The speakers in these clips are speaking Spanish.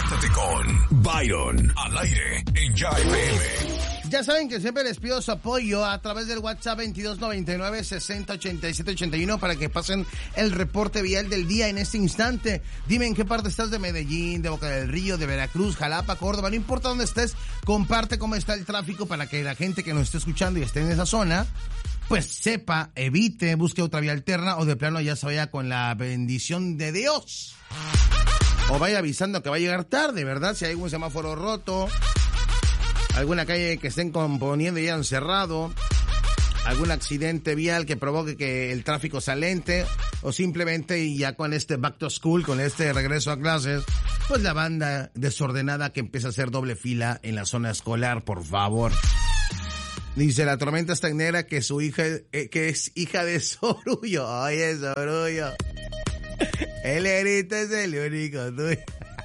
Conéctate con Byron al aire en Ya FM. Ya saben que siempre les pido su apoyo a través del WhatsApp 2299-608781 para que pasen el reporte vial del día en este instante. Dime en qué parte estás de Medellín, de Boca del Río, de Veracruz, Jalapa, Córdoba, no importa dónde estés, comparte cómo está el tráfico para que la gente que nos esté escuchando y esté en esa zona, pues sepa, evite, busque otra vía alterna o de plano ya se vaya con la bendición de Dios. O vaya avisando que va a llegar tarde, ¿verdad? Si hay algún semáforo roto, alguna calle que estén componiendo y ya han cerrado, algún accidente vial que provoque que el tráfico se alente, o simplemente ya con este back to school, con este regreso a clases, pues la banda desordenada que empieza a hacer doble fila en la zona escolar, por favor. Dice, la tormenta es tan negra que su hija, que es hija de Sorullo. Oye, Sorullo. El negrito es el único tuyo.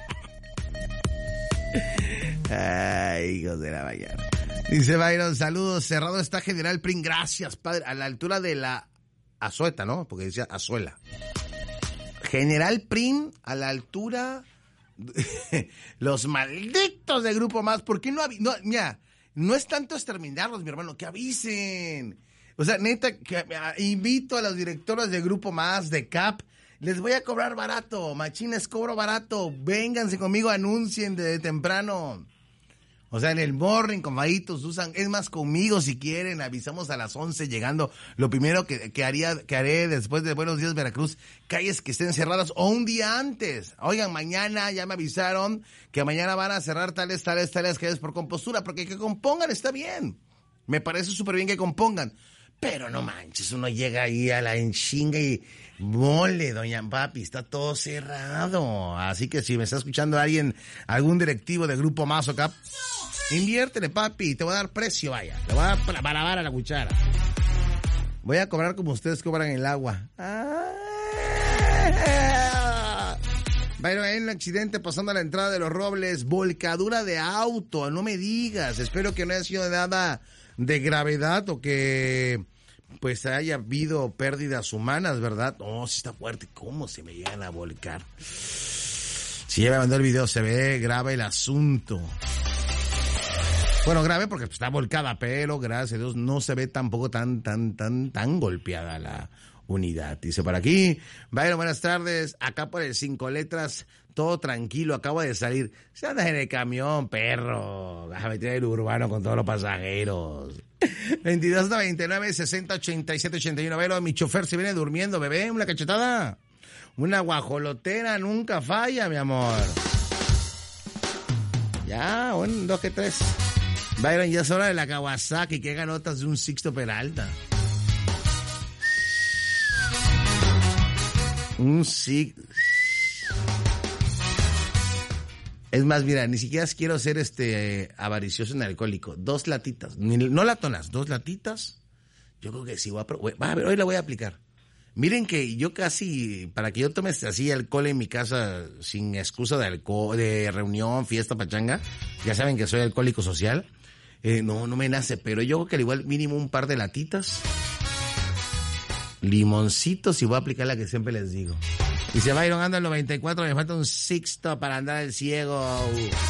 Ay, hijos de la mañana. Dice Byron, saludos, cerrado está General Prim, gracias, padre, a la altura de la Azueta, ¿no? Porque decía Azuela. General Prim, a la altura, los malditos de Grupo Más, ¿por qué no? Mira, no es tanto exterminarlos, mi hermano, que avisen. O sea, neta, que invito a los directores de Grupo Más, de CAP, les voy a cobrar barato, machines cobro barato, vénganse conmigo, anuncien desde temprano. O sea, en el morning, comaditos, usan, es más, conmigo si quieren, avisamos a las 11 llegando. Lo primero que haré después de Buenos Días Veracruz, calles que estén cerradas o un día antes. Oigan, mañana ya me avisaron que mañana van a cerrar tales calles por compostura, porque que compongan está bien. Me parece súper bien que compongan. Pero no manches, uno llega ahí a la enchinga y mole, doña Papi, está todo cerrado. Así que si me está escuchando alguien, algún directivo de Grupo Más o CAP, inviértele, papi, te voy a dar precio, vaya. Te voy a dar para lavar a la cuchara. Voy a cobrar como ustedes cobran el agua. Pero hay un accidente pasando a la entrada de Los Robles, volcadura de auto, no me digas. Espero que no haya sido nada de gravedad o que pues haya habido pérdidas humanas, ¿verdad? Oh, sí está fuerte. ¿Cómo se me llegan a volcar? Si ya me mandó el video, se ve grave el asunto. Bueno, grave porque está volcada, pero gracias a Dios no se ve tampoco tan golpeada la unidad. Dice por aquí, Byron, buenas tardes, acá por el 5 letras, todo tranquilo, acabo de salir. Se andas en el camión, perro, vas a meter el urbano con todos los pasajeros. 2299-608781, Velo, mi chofer se viene durmiendo, bebé, una cachetada. Una guajolotera nunca falla, mi amor. Ya, 1, 2, 3. Byron, ya es hora de la Kawasaki, que haga notas de un Sixto Peralta. Un Sixto. Es más, mira, ni siquiera quiero ser avaricioso en alcohólico. 2 latitas, no latonas, 2 latitas. Yo creo que sí, a ver, hoy la voy a aplicar. Miren que yo casi, para que yo tome así alcohol en mi casa sin excusa de alcohol, de reunión, fiesta, pachanga, ya saben que soy alcohólico social. No me nace, pero yo creo que al igual mínimo un par de latitas, limoncitos, y voy a aplicar la que siempre les digo. Dice Byron, anda el 94, me falta un Sixto para andar el ciego.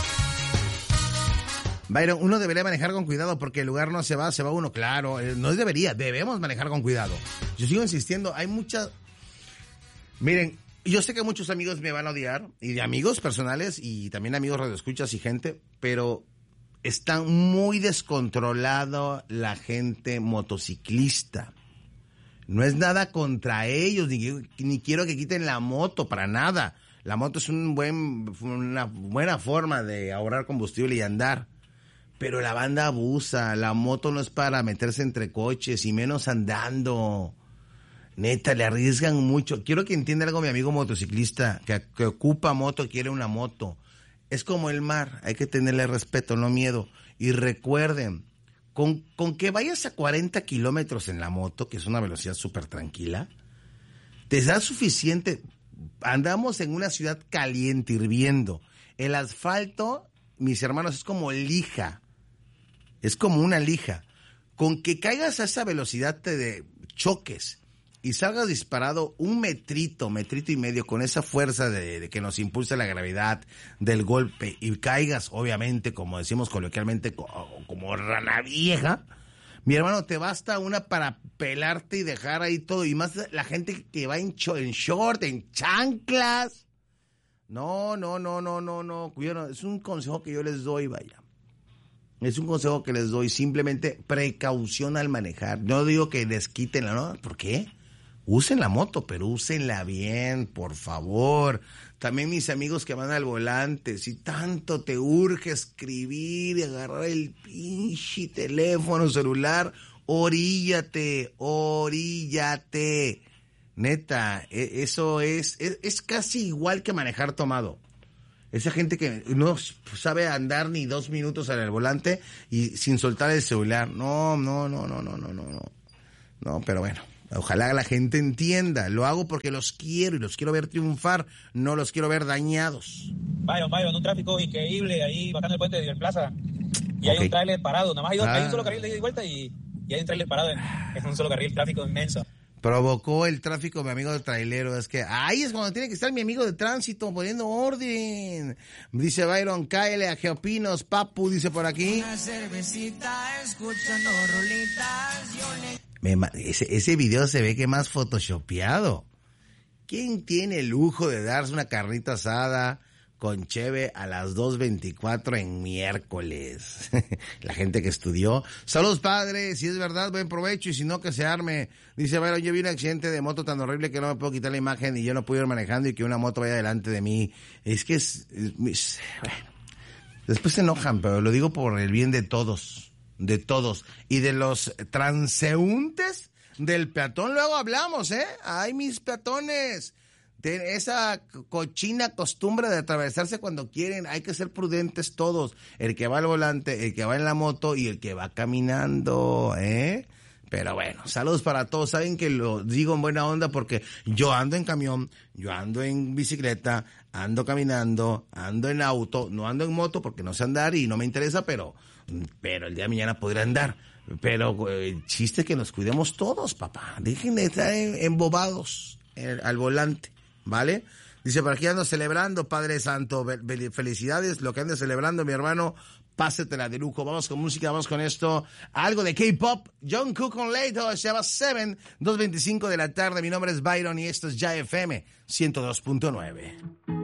Byron, uno debería manejar con cuidado porque el lugar no se va uno, claro, no debería, debemos manejar con cuidado. Yo sigo insistiendo, hay muchas... Miren, yo sé que muchos amigos me van a odiar, y de amigos personales, y también amigos radioescuchas y gente, pero está muy descontrolado la gente motociclista. No es nada contra ellos, ni quiero que quiten la moto, para nada. La moto es una buena forma de ahorrar combustible y andar. Pero la banda abusa, la moto no es para meterse entre coches y menos andando. Neta, le arriesgan mucho. Quiero que entienda algo mi amigo motociclista, que ocupa moto, quiere una moto. Es como el mar, hay que tenerle respeto, no miedo. Y recuerden, con que vayas a 40 kilómetros en la moto, que es una velocidad súper tranquila, te da suficiente. Andamos en una ciudad caliente, hirviendo. El asfalto, mis hermanos, es como lija. Es como una lija. Con que caigas a esa velocidad te choques y salgas disparado un metrito y medio con esa fuerza de que nos impulsa la gravedad del golpe y caigas, obviamente, como decimos coloquialmente, como rana vieja, mi hermano, te basta una para pelarte y dejar ahí todo. Y más la gente que va en short, en chanclas. No. Es un consejo que yo les doy, vaya. Es un consejo que les doy, simplemente precaución al manejar. No digo que les quiten la, ¿no? ¿Por qué? Usen la moto, pero úsenla bien, por favor. También mis amigos que van al volante, si tanto te urge escribir y agarrar el pinche teléfono celular, oríllate. Neta, eso es casi igual que manejar tomado. Esa gente que no sabe andar ni 2 minutos en el volante y sin soltar el celular. No, pero bueno, ojalá la gente entienda. Lo hago porque los quiero y los quiero ver triunfar, no los quiero ver dañados. Byron, un tráfico increíble ahí bajando el puente de Plaza. Y hay un tráiler parado. Nada más hay un solo carril de ida y vuelta y hay un tráiler parado en un solo carril, tráfico inmenso. Provocó el tráfico mi amigo de trailero. Es que ahí es cuando tiene que estar mi amigo de tránsito poniendo orden. Dice Byron, cáele a Geopinos, papu, dice por aquí. Una cervecita, escuchando rolitas. Ese video se ve que más photoshopeado. ¿Quién tiene el lujo de darse una carnita asada con cheve a las 2:24 en miércoles? La gente que estudió. Saludos, padre. Si es verdad, buen provecho. Y si no, que se arme. Dice, bueno, yo vi un accidente de moto tan horrible que no me puedo quitar la imagen y yo no puedo ir manejando y que una moto vaya delante de mí. Es que bueno. Después se enojan, pero lo digo por el bien de todos. De todos. Y de los transeúntes del peatón luego hablamos, ¿eh? ¡Ay, mis peatones! De esa cochina costumbre de atravesarse cuando quieren. Hay que ser prudentes todos. El que va al volante, el que va en la moto y el que va caminando, ¿eh? Pero bueno, saludos para todos. Saben que lo digo en buena onda porque yo ando en camión, yo ando en bicicleta, ando caminando, ando en auto, no ando en moto porque no sé andar y no me interesa, pero el día de mañana podré andar. Pero el chiste es que nos cuidemos todos, papá. Dejen de estar embobados al volante, ¿vale? Dice, por aquí ando celebrando, Padre Santo. Felicidades, lo que andes celebrando, mi hermano. Pásetela de lujo. Vamos con música, vamos con esto. Algo de K-pop. John Cook on Later, se llama 7, 2:25 de la tarde. Mi nombre es Byron y esto es Ya FM 102.9.